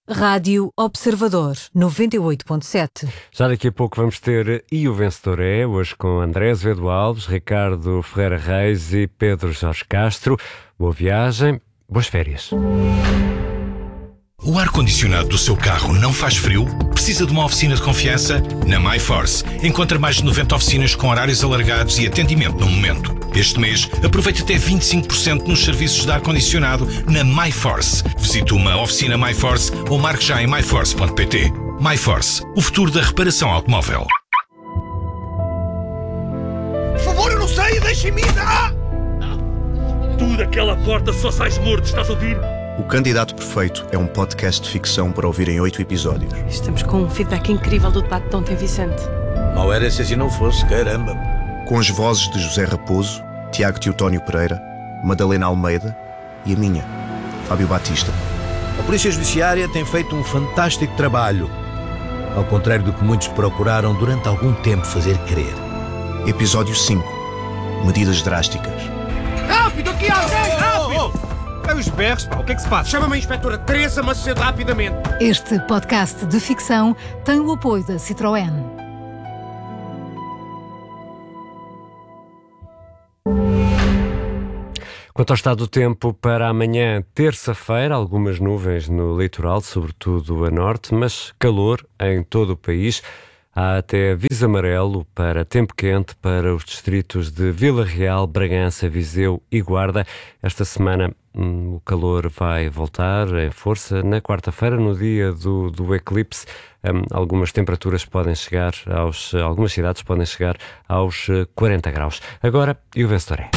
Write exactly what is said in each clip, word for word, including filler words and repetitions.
Rádio Observador, noventa e oito ponto sete. Já daqui a pouco vamos ter E o Vencedor é, hoje com André Azevedo Alves, Ricardo Ferreira Reis e Pedro Jorge Castro. Boa viagem, boas férias. O ar-condicionado do seu carro não faz frio? Precisa de uma oficina de confiança? Na MyForce. Encontra mais de noventa oficinas com horários alargados e atendimento no momento. Este mês, aproveite até vinte e cinco por cento nos serviços de ar-condicionado na MyForce. Visite uma oficina MyForce ou marque já em my force ponto p t. MyForce, o futuro da reparação automóvel. Por favor, eu não sei, deixem-me ir! Ah! Tu daquela porta só sais morto, estás a ouvir? O Candidato Perfeito é um podcast de ficção para ouvir em oito episódios. Estamos com um feedback incrível do debate de ontem, Vicente. Não era se assim não fosse, caramba. Com as vozes de José Raposo, Tiago Teotónio Pereira, Madalena Almeida e a minha, Fábio Batista. A Polícia Judiciária tem feito um fantástico trabalho, ao contrário do que muitos procuraram durante algum tempo fazer crer. Episódio cinco. Medidas drásticas. Rápido, aqui alguém! Rápido! É os berros, pá, o que é que se passa? Chama-me a inspetora Teresa Macedo rapidamente. Este podcast de ficção tem o apoio da Citroën. Quanto ao estado do tempo para amanhã, terça-feira, algumas nuvens no litoral, sobretudo a norte, mas calor em todo o país. Há até aviso amarelo para tempo quente para os distritos de Vila Real, Bragança, Viseu e Guarda. Esta semana hum, o calor vai voltar em força. Na quarta-feira, no dia do, do eclipse, hum, algumas temperaturas podem chegar aos... Algumas cidades podem chegar aos quarenta graus. Agora, e o vencedor é?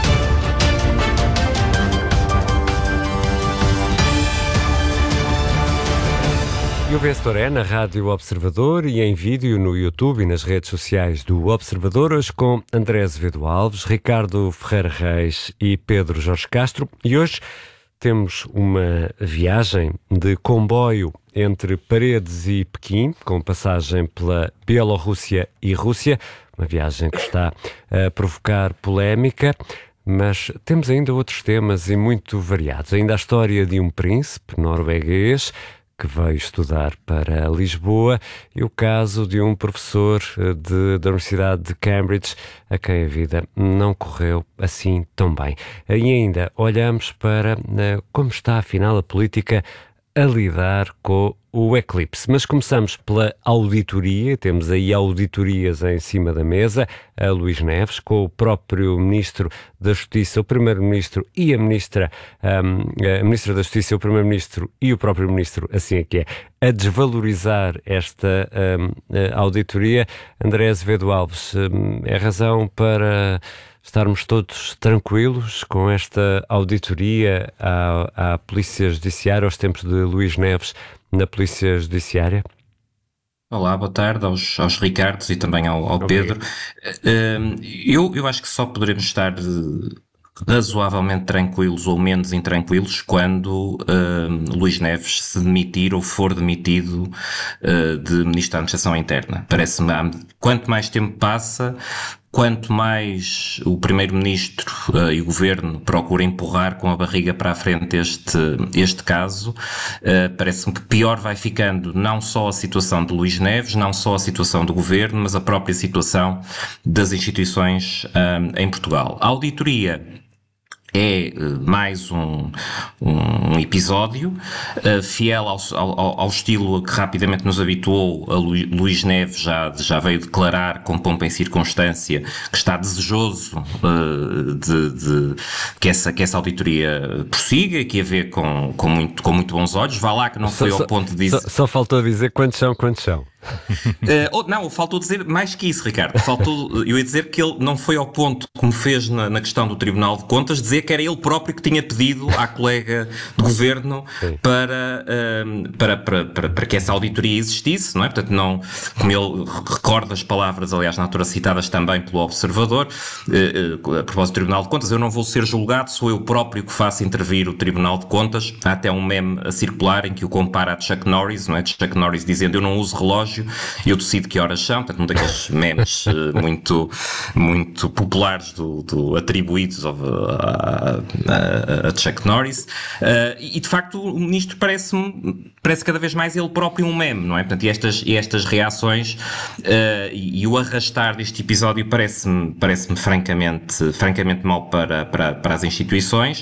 E o vencedor é na Rádio Observador e em vídeo no YouTube e nas redes sociais do Observador, hoje com André Azevedo Alves, Ricardo Ferreira Reis e Pedro Jorge Castro. E hoje temos uma viagem de comboio entre Paredes e Pequim, com passagem pela Bielorrússia e Rússia, uma viagem que está a provocar polémica. Mas temos ainda outros temas e muito variados. Ainda a história de um príncipe norueguês que veio estudar para Lisboa, e o caso de um professor de, da Universidade de Cambridge a quem a vida não correu assim tão bem. E ainda olhamos para uh, como está afinal a política a lidar com o eclipse. Mas começamos pela auditoria. Temos aí auditorias em cima da mesa. A Luís Neves, com o próprio Ministro da Justiça, o Primeiro-Ministro e a Ministra, um, a Ministra da Justiça, o Primeiro-Ministro e o próprio Ministro, assim é que é, a desvalorizar esta um, auditoria. André Azevedo Alves, um, é razão para estarmos todos tranquilos com esta auditoria à, à Polícia Judiciária, aos tempos de Luís Neves na Polícia Judiciária? Olá, boa tarde aos, aos Ricardos e também ao, ao Pedro. Uh, eu, eu acho que só poderemos estar razoavelmente tranquilos ou menos intranquilos quando uh, Luís Neves se demitir ou for demitido uh, de Ministro da Administração Interna. Parece-me, quanto mais tempo passa, quanto mais o Primeiro-Ministro uh, e o Governo procuram empurrar com a barriga para a frente este, este caso, uh, parece-me que pior vai ficando não só a situação de Luís Neves, não só a situação do Governo, mas a própria situação das instituições uh, em Portugal. A auditoria é uh, mais um, um episódio uh, fiel ao, ao, ao estilo que rapidamente nos habituou. A Lu, Luís Neves já, já veio declarar com pompa em circunstância que está desejoso uh, de, de que, essa, que essa auditoria prossiga, que a vê com, com, muito, com muito bons olhos. Vá lá que não foi só, ao ponto de dizer... Só, só faltou dizer quantos são, quantos são. Uh, oh, não, faltou dizer mais que isso, Ricardo. Faltou, eu ia dizer que ele não foi ao ponto, como fez na, na questão do Tribunal de Contas, dizer que era ele próprio que tinha pedido à colega de governo para, uh, para, para, para, para que essa auditoria existisse, não é? Portanto, não, como ele recorda as palavras, aliás, na altura citadas também pelo Observador, uh, uh, a propósito do Tribunal de Contas, eu não vou ser julgado, sou eu próprio que faço intervir o Tribunal de Contas. Há até um meme a circular em que o compara a Chuck Norris, não é? Chuck Norris dizendo: eu não uso relógio, relógio, eu decido que horas são, portanto um daqueles memes uh, muito, muito populares do, do atribuídos ao, a, a, a Chuck Norris, uh, e de facto o ministro parece-me, parece cada vez mais ele próprio um meme, não é? Portanto, e estas, e estas reações uh, e, e o arrastar deste episódio parece-me, parece-me francamente, francamente mau para, para, para as instituições.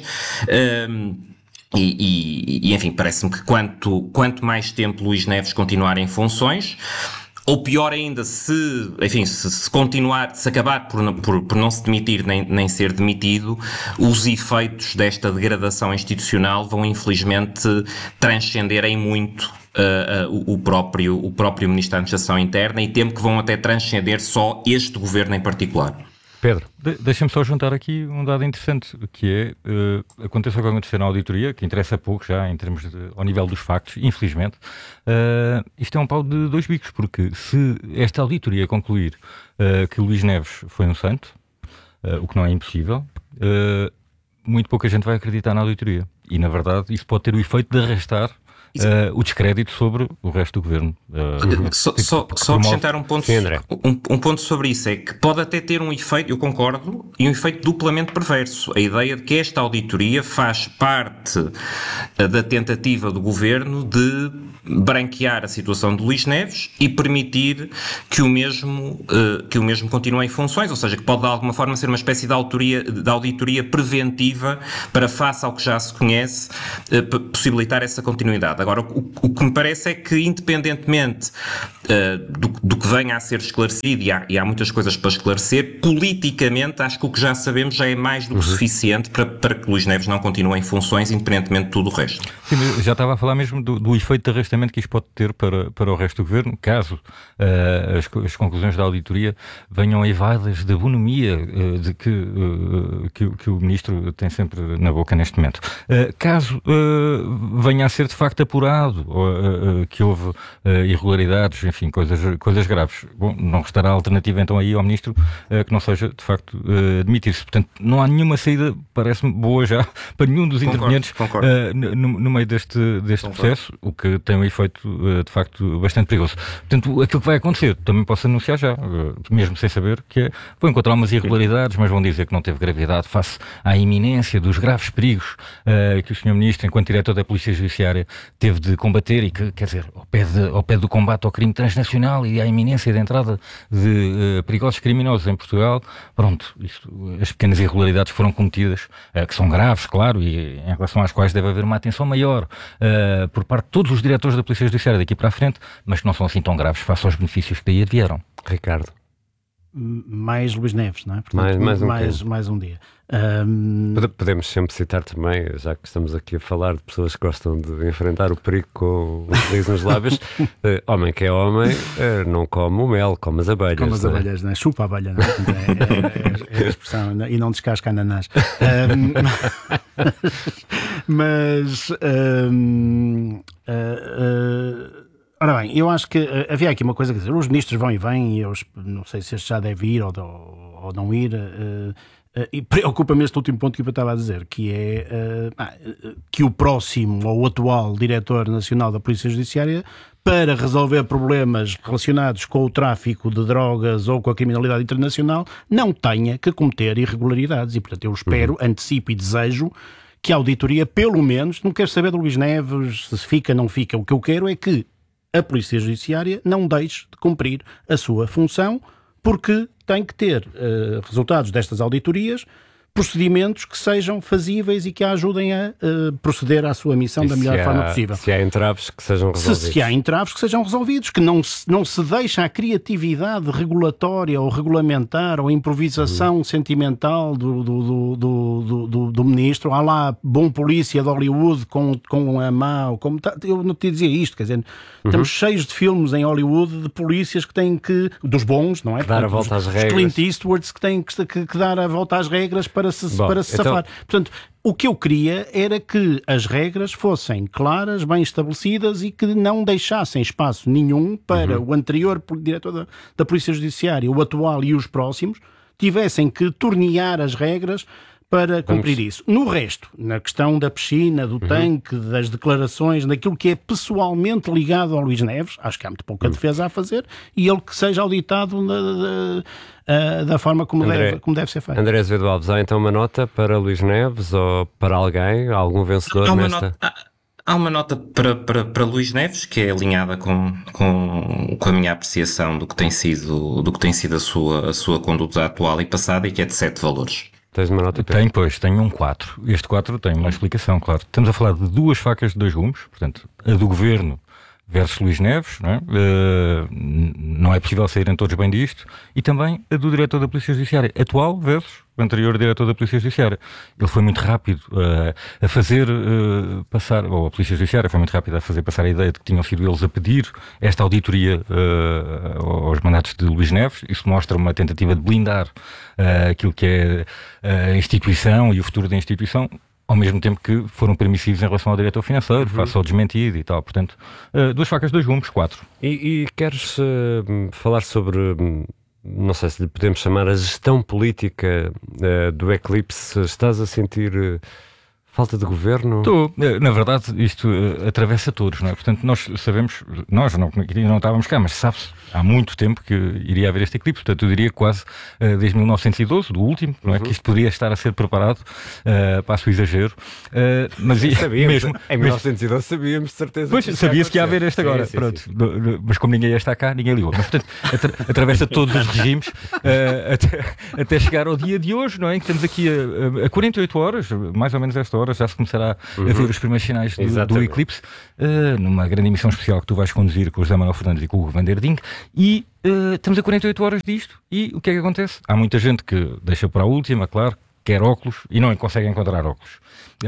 Uh, E, e, e, enfim, parece-me que quanto, quanto mais tempo Luís Neves continuar em funções, ou pior ainda, se, enfim, se, se continuar, se acabar por, por, por não se demitir nem, nem ser demitido, os efeitos desta degradação institucional vão infelizmente transcender em muito Uh, uh, o, próprio, o próprio Ministro da Administração Interna, e temo que vão até transcender só este governo em particular. Pedro. De, Deixa-me só juntar aqui um dado interessante, que é, uh, aconteceu o que aconteceu na auditoria, que interessa pouco já em termos de, ao nível dos factos, infelizmente. Uh, isto é um pau de dois bicos, porque se esta auditoria concluir uh, que Luís Neves foi um santo, uh, o que não é impossível, uh, muito pouca gente vai acreditar na auditoria. E, na verdade, isso pode ter o efeito de arrastar Uh, o descrédito sobre o resto do governo. Uh, só que, só, que só acrescentar um ponto, Sim, um, um ponto sobre isso, é que pode até ter um efeito, eu concordo, e um efeito duplamente perverso. A ideia de que esta auditoria faz parte uh, da tentativa do governo de branquear a situação de Luís Neves e permitir que o mesmo, uh, que o mesmo continue em funções, ou seja, que pode de alguma forma ser uma espécie de auditoria, de auditoria preventiva para, face ao que já se conhece, uh, possibilitar essa continuidade. Agora, o, o que me parece é que, independentemente uh, do, do que venha a ser esclarecido, e há, e há muitas coisas para esclarecer, politicamente acho que o que já sabemos já é mais do que uhum. suficiente para, para que Luís Neves não continue em funções, independentemente de tudo o resto. Sim, já estava a falar mesmo do, do efeito de arrastamento que isto pode ter para, para o resto do governo, caso uh, as, as conclusões da auditoria venham evadas da bonomia uh, de que, uh, que, que o ministro tem sempre na boca neste momento. Uh, caso uh, venha a ser de facto apurado uh, uh, que houve uh, irregularidades, enfim, coisas, coisas graves. Bom, não restará alternativa então aí ao ministro uh, que não seja de facto uh, demitir-se. Portanto, não há nenhuma saída, parece-me boa já, para nenhum dos concordo, intervenientes concordo. Uh, no, no meio deste, deste processo, o que tem um efeito uh, de facto bastante perigoso. Portanto, aquilo que vai acontecer, também posso anunciar já, uh, mesmo sem saber, que é, vão encontrar umas irregularidades, mas vão dizer que não teve gravidade face à iminência dos graves perigos uh, que o senhor Ministro, enquanto Diretor da Polícia Judiciária, teve de combater e que, quer dizer, ao pé, de, ao pé do combate ao crime transnacional e à iminência da entrada de uh, perigosos criminosos em Portugal, pronto, isto, as pequenas irregularidades foram cometidas, uh, que são graves, claro, e em relação às quais deve haver uma atenção maior uh, por parte de todos os diretores da Polícia Judiciária daqui para a frente, mas que não são assim tão graves face aos benefícios que daí advieram. Ricardo. Mais Luís Neves, não é? Portanto, mais, mais, um mais, mais um dia. Um... Podemos sempre citar também, já que estamos aqui a falar de pessoas que gostam de enfrentar o perigo com um sorriso nos lábios, uh, homem que é homem uh, não come o mel, come as abelhas. Come as não é? abelhas, não é? Chupa a abelha, não é? É, é, é a expressão, não é? E não descasca ananás. Um, mas... Um, uh, uh, Ora bem, eu acho que uh, havia aqui uma coisa, quer dizer, os ministros vão e vêm, e eu não sei se este já deve ir ou, ou, ou não ir, uh, uh, e preocupa-me este último ponto que eu estava a dizer, que é uh, que o próximo ou o atual Diretor Nacional da Polícia Judiciária, para resolver problemas relacionados com o tráfico de drogas ou com a criminalidade internacional, não tenha que cometer irregularidades. E, portanto, eu espero, uhum. antecipo e desejo que a auditoria, pelo menos, não quero saber do Luís Neves, se fica, não fica, o que eu quero é que a Polícia Judiciária não deixe de cumprir a sua função, porque tem que ter uh, resultados destas auditorias, procedimentos que sejam fazíveis e que a ajudem a uh, proceder à sua missão e da melhor há, forma possível. Se há entraves que sejam resolvidos. Se, se há entraves que sejam resolvidos, que não se, não se deixa a criatividade regulatória ou regulamentar ou a improvisação uhum. sentimental do, do, do, do, do, do ministro. Há lá bom polícia de Hollywood com, com a má... Como tá, eu não te dizia isto, quer dizer, uhum. estamos cheios de filmes em Hollywood de polícias que têm que... dos bons, não é? Que dar a volta às regras. Clint Eastwoods que têm que, que, que dar a volta às regras para se, Bom, para se então... safar. Portanto, o que eu queria era que as regras fossem claras, bem estabelecidas e que não deixassem espaço nenhum para uhum. o anterior diretor da, da Polícia Judiciária, o atual e os próximos, tivessem que tornear as regras para cumprir Vamos. isso. No resto, na questão da piscina, do Uhum. tanque, das declarações, naquilo que é pessoalmente ligado ao Luís Neves, acho que há muito pouca uhum. defesa a fazer, e ele que seja auditado da, da, da forma como, André, deve, como deve ser feito. André Azevedo Alves, há então uma nota para Luís Neves ou para alguém, algum vencedor Há uma nesta... nota, há, há uma nota para, para, para Luís Neves que é alinhada com, com, com a minha apreciação do que tem sido, do que tem sido a, sua, a sua conduta atual e passada, e que é de sete valores. Tens uma nota? Tem, pois, tenho um quatro. Este quatro tem uma explicação, claro. Estamos a falar de duas facas de dois gumes, portanto, a do Governo versus Luís Neves, não é? Uh, não é possível saírem todos bem disto, e também a do Diretor da Polícia Judiciária atual versus o anterior Diretor da Polícia Judiciária. Ele foi muito rápido uh, a fazer uh, passar, ou a Polícia Judiciária foi muito rápida a fazer passar a ideia de que tinham sido eles a pedir esta auditoria uh, aos mandatos de Luís Neves. Isso mostra uma tentativa de blindar uh, aquilo que é a instituição e o futuro da instituição, ao mesmo tempo que foram permissivos em relação ao diretor financeiro, uhum. face ao desmentido e tal. Portanto, uh, duas facas, dois gumes, quatro. E, e queres uh, falar sobre, não sei se lhe podemos chamar, a gestão política uh, do Eclipse? Estás a sentir uh, falta de governo? Estou. Na verdade, isto uh, atravessa todos, não é? Portanto, nós sabemos, nós não, não estávamos cá, mas sabe-se há muito tempo que iria haver este eclipse. Portanto, eu diria quase uh, desde mil novecentos e doze, do último, não é? Uhum. Que isto poderia estar a ser preparado, uh, passo o exagero. Uh, mas sabíamos, mesmo, em mil novecentos e doze sabíamos de certeza. Pois, sabia-se que ia haver este agora. Sim, sim, Pronto. Sim. Mas como ninguém ia estar cá, ninguém ligou. Mas, portanto, atra atravessa todos os regimes uh, até, até chegar ao dia de hoje, não é? Em que estamos aqui a, a quarenta e oito horas, mais ou menos esta hora, já se começará uhum. a ver os primeiros sinais do, do eclipse, uh, numa grande emissão especial que tu vais conduzir com o José Manuel Fernandes e com o Hugo Van der Ding, e uh, estamos a quarenta e oito horas disto, e o que é que acontece? Há muita gente que deixa para a última, claro, quer óculos e não consegue encontrar óculos.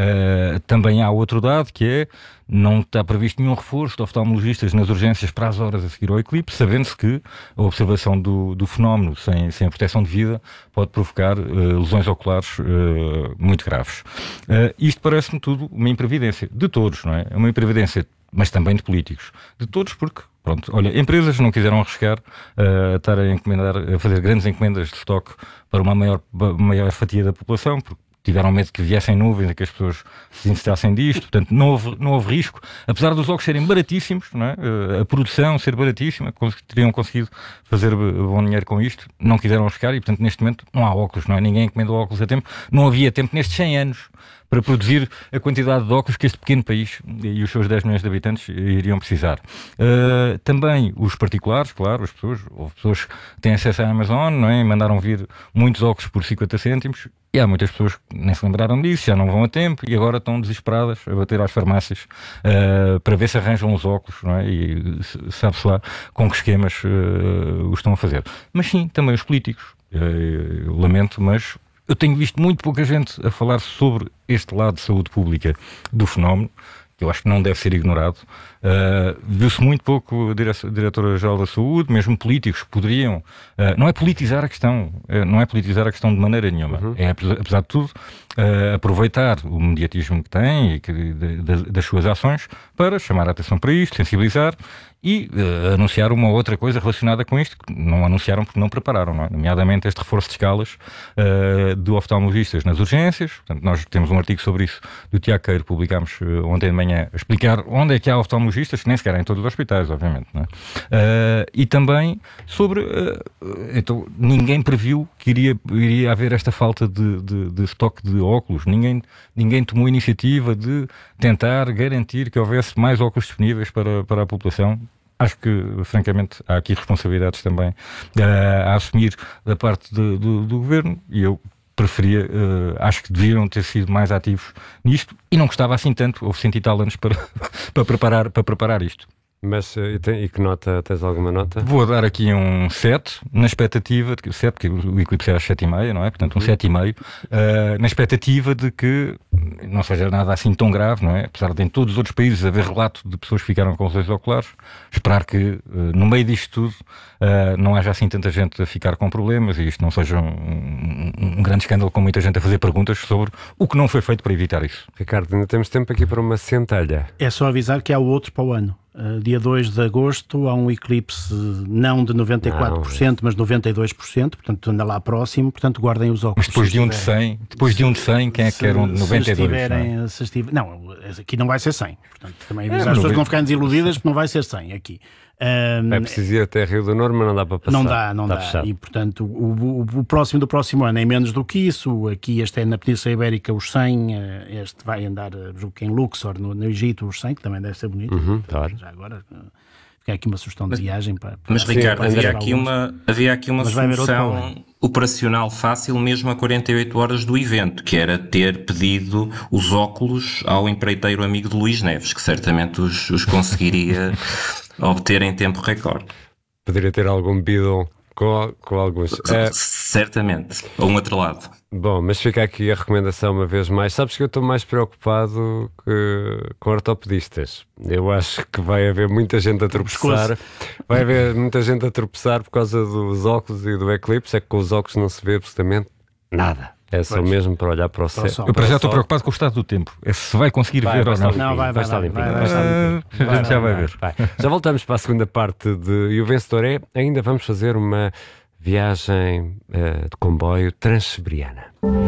Uh, também há outro dado, que é, não está previsto nenhum reforço de oftalmologistas nas urgências para as horas a seguir ao eclipse, sabendo-se que a observação do, do fenómeno sem, sem a proteção de vida pode provocar uh, lesões oculares uh, muito graves. Uh, isto parece-me tudo uma imprevidência de todos, não é? É uma imprevidência, mas também de políticos. De todos, porque, pronto, olha, empresas não quiseram arriscar uh, a estar a encomendar, a fazer grandes encomendas de estoque para uma maior, maior fatia da população, porque tiveram medo que viessem nuvens e que as pessoas se incitassem disto, portanto não houve, não houve risco, apesar dos óculos serem baratíssimos, não é? A produção ser baratíssima, teriam conseguido fazer bom dinheiro com isto, não quiseram arriscar e, portanto, neste momento não há óculos, não é? Ninguém encomendou óculos a tempo, não havia tempo nestes cem anos para produzir a quantidade de óculos que este pequeno país e os seus dez milhões de habitantes iriam precisar. Uh, também os particulares, claro, as pessoas, houve pessoas que têm acesso à Amazon, não é? E mandaram vir muitos óculos por cinquenta cêntimos, e há muitas pessoas que nem se lembraram disso, já não vão a tempo e agora estão desesperadas a bater às farmácias uh, para ver se arranjam os óculos, não é? E sabe-se lá com que esquemas uh, os estão a fazer. Mas sim, também os políticos. Uh, eu lamento, mas eu tenho visto muito pouca gente a falar sobre este lado de saúde pública do fenómeno, que eu acho que não deve ser ignorado. Uh, viu-se muito pouco a Diretora-Geral da Saúde, mesmo políticos que poderiam... Uh, não é politizar a questão, uh, não é politizar a questão de maneira nenhuma. Uhum. É, apesar de tudo, uh, aproveitar o mediatismo que tem e que, de, de, das suas ações para chamar a atenção para isto, sensibilizar e uh, anunciar uma outra coisa relacionada com isto, que não anunciaram porque não prepararam, não é? Nomeadamente este reforço de escalas uh, de oftalmologistas nas urgências. Portanto, nós temos um artigo sobre isso do Tiago Queiro, publicámos uh, ontem de manhã, a explicar onde é que há oftalmologistas, que nem sequer há em todos os hospitais, obviamente, não é? Uh, e também sobre... Uh, então, ninguém previu que iria, iria haver esta falta de, de, de estoque de óculos. Ninguém, ninguém tomou a iniciativa de tentar garantir que houvesse mais óculos disponíveis para, para a população. Acho que, francamente, há aqui responsabilidades também uh, a assumir da parte de, do, do Governo, e eu preferia, uh, acho que deviam ter sido mais ativos nisto, e não gostava assim tanto, houve cento e tal anos para, para, preparar, para preparar isto. Mas e, tem, e que nota? Tens alguma nota? Vou dar aqui um sete, na expectativa de que sete, porque o eclipse é às sete e meia, não é? Portanto, um sete e meio, uh, na expectativa de que não seja nada assim tão grave, não é? Apesar de em todos os outros países haver relato de pessoas que ficaram com lesões oculares, esperar que uh, no meio disto tudo uh, não haja assim tanta gente a ficar com problemas e isto não seja um, um, um grande escândalo com muita gente a fazer perguntas sobre o que não foi feito para evitar isso. Ricardo, ainda temos tempo aqui para uma centelha. É só avisar que há o outro para o ano. Uh, dia dois de agosto há um eclipse não de noventa e quatro por cento, não. mas noventa e dois por cento, portanto anda lá próximo, portanto guardem os óculos. Mas depois de um de cem, depois de um de cem, quem é que quer um de noventa e dois? Se estiverem, não, é? se estiver, não, aqui não vai ser cem, portanto também é, as pessoas não ficarem desiludidas porque não vai ser cem aqui. Um, é preciso ir até Rio do Norte, mas não dá para passar. Não dá, não dá. Fechado. E portanto o, o, o próximo do próximo ano é menos do que isso. Aqui este é na Península Ibérica os cem, este vai andar, julgo que em Luxor, no, no Egito, os cem, que também deve ser bonito. Uhum, claro. Já agora fica aqui uma sugestão de mas, viagem para, para mas Ricardo, para havia, aqui uma, havia aqui uma solução operacional fácil mesmo a quarenta e oito horas do evento, que era ter pedido os óculos ao empreiteiro amigo de Luís Neves, que certamente os, os conseguiria obter em tempo recorde. Poderia ter algum bidon com, com alguns. É... Certamente, ou um outro lado. Bom, mas fica aqui a recomendação uma vez mais. Sabes que eu estou mais preocupado que, com ortopedistas. Eu acho que vai haver muita gente a tropeçar. Vai haver muita gente a tropeçar por causa dos óculos e do eclipse. É que com os óculos não se vê absolutamente nada. É só pois. mesmo para olhar para o céu. Eu para já estou preocupado com o estado do tempo. É se vai conseguir vai, ver vai ou não. Não, vai, vai, vai, estar limpinho. Vai, vai, vai, vai, vai, a gente já vai, vai ver. Vai. Já voltamos para a segunda parte de E o Vencedor é. Ainda vamos fazer uma viagem uh, de comboio transsiberiana.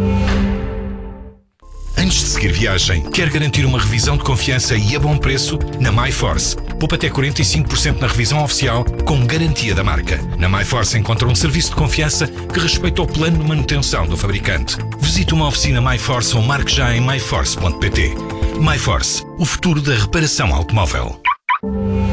Antes de seguir viagem, quer garantir uma revisão de confiança e a bom preço? Na MyForce. Poupa até quarenta e cinco por cento na revisão oficial com garantia da marca. Na MyForce encontra um serviço de confiança que respeita o plano de manutenção do fabricante. Visite uma oficina MyForce ou marque já em myforce ponto pt. MyForce, o futuro da reparação automóvel.